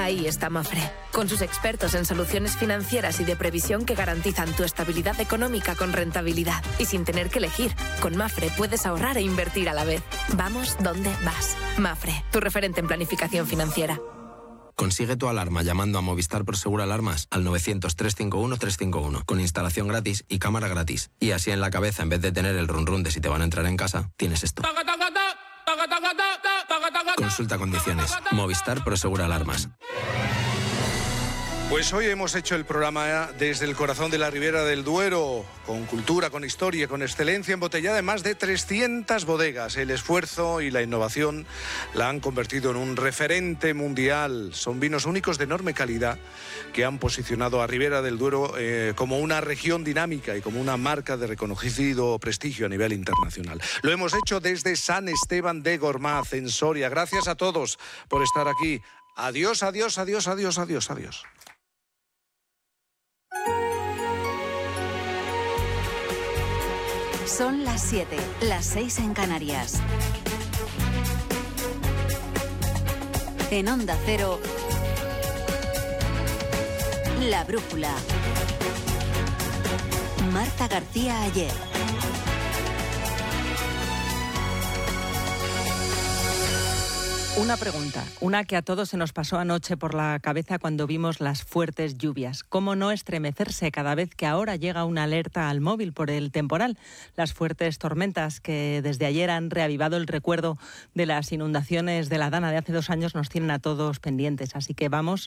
Ahí está Mapfre, con sus expertos en soluciones financieras y de previsión que garantizan tu estabilidad económica con rentabilidad. Y sin tener que elegir, con Mapfre puedes ahorrar e invertir a la vez. Vamos donde vas. Mapfre, tu referente en planificación financiera. Consigue tu alarma llamando a Movistar Prosegur Alarmas al 900-351-351 con instalación gratis y cámara gratis. Y así en la cabeza, en vez de tener el run run de si te van a entrar en casa, tienes esto. Consulta condiciones. Movistar Prosegur Alarmas. Pues hoy hemos hecho el programa desde el corazón de la Ribera del Duero, con cultura, con historia, con excelencia embotellada en más de 300 bodegas. El esfuerzo y la innovación la han convertido en un referente mundial. Son vinos únicos de enorme calidad que han posicionado a Ribera del Duero como una región dinámica y como una marca de reconocido prestigio a nivel internacional. Lo hemos hecho desde San Esteban de Gormaz, en Soria. Gracias a todos por estar aquí. Adiós, adiós, adiós, adiós, adiós, adiós. Son las 7, las 6 en Canarias. En Onda Cero, La Brújula. Marta García Ayer. Una pregunta, una que a todos se nos pasó anoche por la cabeza cuando vimos las fuertes lluvias. ¿Cómo no estremecerse cada vez que ahora llega una alerta al móvil por el temporal? Las fuertes tormentas que desde ayer han reavivado el recuerdo de las inundaciones de la Dana de hace 2 años nos tienen a todos pendientes. Así que vamos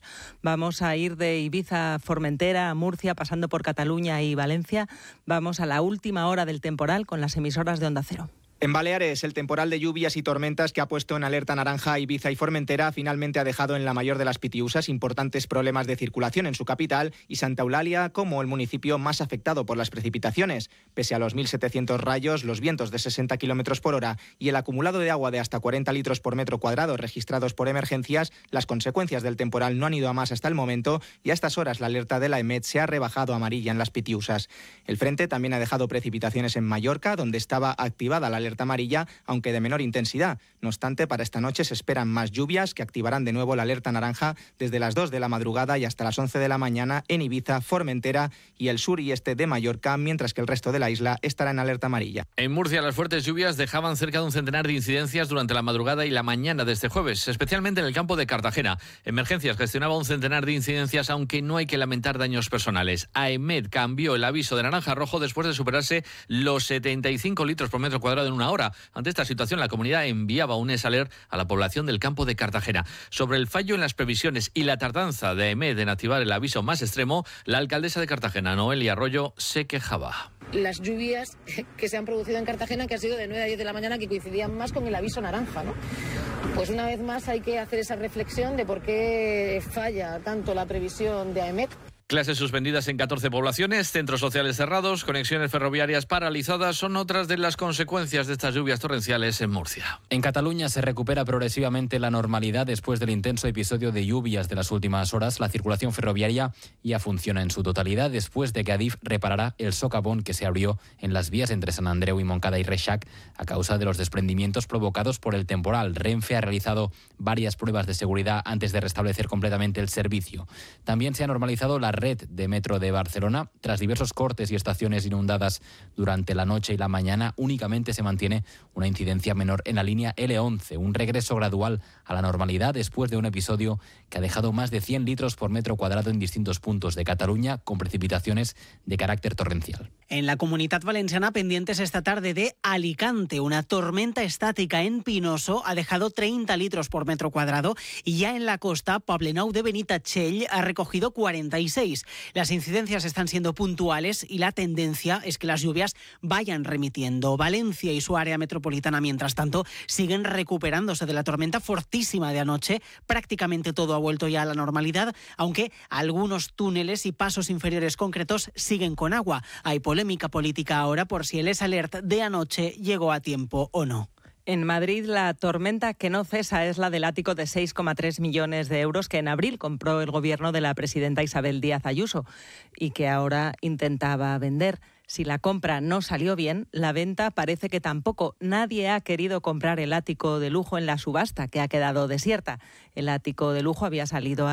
a ir de Ibiza a Formentera, a Murcia, pasando por Cataluña y Valencia. Vamos a la última hora del temporal con las emisoras de Onda Cero. En Baleares, el temporal de lluvias y tormentas que ha puesto en alerta naranja a Ibiza y Formentera finalmente ha dejado en la mayor de las Pitiusas importantes problemas de circulación en su capital y Santa Eulalia como el municipio más afectado por las precipitaciones. Pese a los 1.700 rayos, los vientos de 60 km por hora y el acumulado de agua de hasta 40 litros por metro cuadrado registrados por emergencias, las consecuencias del temporal no han ido a más hasta el momento y a estas horas la alerta de la EMET se ha rebajado a amarilla en las Pitiusas. El frente también ha dejado precipitaciones en Mallorca, donde estaba activada la alerta amarilla, aunque de menor intensidad. No obstante, para esta noche se esperan más lluvias que activarán de nuevo la alerta naranja desde las 2 de la madrugada y hasta las 11 de la mañana en Ibiza, Formentera y el sur y este de Mallorca, mientras que el resto de la isla estará en alerta amarilla. En Murcia, las fuertes lluvias dejaban cerca de un centenar de incidencias durante la madrugada y la mañana de este jueves, especialmente en el campo de Cartagena. Emergencias gestionaba un centenar de incidencias, aunque no hay que lamentar daños personales. AEMET cambió el aviso de naranja a rojo después de superarse los 75 litros por metro cuadrado en una hora. Ante esta situación, la comunidad enviaba un alert a la población del campo de Cartagena. Sobre el fallo en las previsiones y la tardanza de AEMET en activar el aviso más extremo, la alcaldesa de Cartagena, Noelia Arroyo, se quejaba. Las lluvias que se han producido en Cartagena, que han sido de 9 a 10 de la mañana, que coincidían más con el aviso naranja, ¿no? Pues una vez más hay que hacer esa reflexión de por qué falla tanto la previsión de AEMET. Clases suspendidas en 14 poblaciones, centros sociales cerrados, conexiones ferroviarias paralizadas son otras de las consecuencias de estas lluvias torrenciales en Murcia. En Cataluña se recupera progresivamente la normalidad después del intenso episodio de lluvias de las últimas horas. La circulación ferroviaria ya funciona en su totalidad después de que Adif reparará el socavón que se abrió en las vías entre Sant Andreu y Montcada y Reixac a causa de los desprendimientos provocados por el temporal. Renfe ha realizado varias pruebas de seguridad antes de restablecer completamente el servicio. También se ha normalizado la red de metro de Barcelona. Tras diversos cortes y estaciones inundadas durante la noche y la mañana, únicamente se mantiene una incidencia menor en la línea L11, un regreso gradual a la normalidad después de un episodio que ha dejado más de 100 litros por metro cuadrado en distintos puntos de Cataluña, con precipitaciones de carácter torrencial. En la Comunitat Valenciana, pendientes esta tarde de Alicante, una tormenta estática en Pinoso ha dejado 30 litros por metro cuadrado y ya en la costa, Poblenou de Benitatxell ha recogido 46. Las incidencias están siendo puntuales y la tendencia es que las lluvias vayan remitiendo. Valencia y su área metropolitana, mientras tanto, siguen recuperándose de la tormenta fortísima de anoche. Prácticamente todo ha vuelto ya a la normalidad, aunque algunos túneles y pasos inferiores concretos siguen con agua. Hay polémica política ahora por si el alert de anoche llegó a tiempo o no. En Madrid, la tormenta que no cesa es la del ático de 6,3 millones de euros que en abril compró el gobierno de la presidenta Isabel Díaz Ayuso y que ahora intentaba vender. Si la compra no salió bien, la venta parece que tampoco. Nadie ha querido comprar el ático de lujo en la subasta, que ha quedado desierta. El ático de lujo había salido